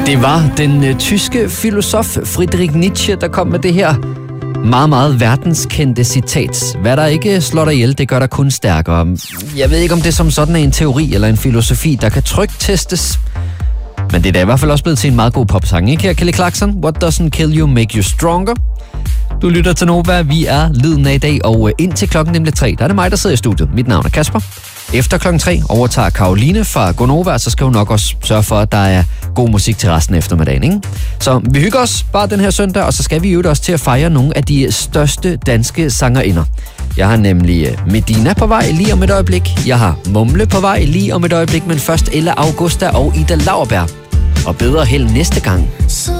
Det var den tyske filosof Friedrich Nietzsche, der kom med det her meget, meget verdenskendte citat. Hvad der ikke slår dig ihjel, det gør dig kun stærkere. Jeg ved ikke, om det som sådan er en teori eller en filosofi, der kan testes. Men det er da i hvert fald også blevet til en meget god popsang, ikke her, Kelly Clarkson? What doesn't kill you, make you stronger. Du lytter til Nova, vi er lyden af i dag, og indtil klokken nemlig 3, der er det mig, der sidder i studiet. Mit navn er Kasper. Efter klokken 3 overtager Karoline fra Gonova, så skal hun nok også sørge for, at der er god musik til resten af eftermiddagen, ikke? Så vi hygger os bare den her søndag, og så skal vi jo også til at fejre nogle af de største danske sangerinder. Jeg har nemlig Medina på vej lige om et øjeblik. Jeg har Mumle på vej lige om et øjeblik, men først Ella Augusta og Ida Lauerberg. Og bedre held næste gang.